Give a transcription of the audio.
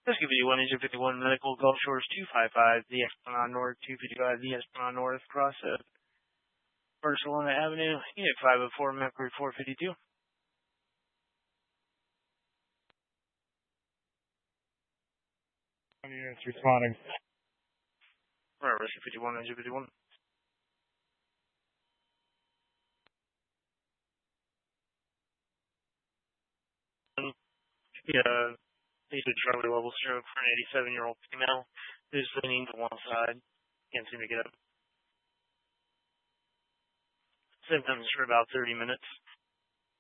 Rescue 51, Engine 51, Medical, Gulf Shores 255, the Esplanade North, 255, the Esplanade North, cross Barcelona Avenue, Unit 504, map grid 452. Units responding. Alright, Rescue 51, Engine 51. Yeah, basic Charlie level stroke for an 87-year-old female who's leaning to one side. Can't seem to get up. Symptoms for about 30 minutes.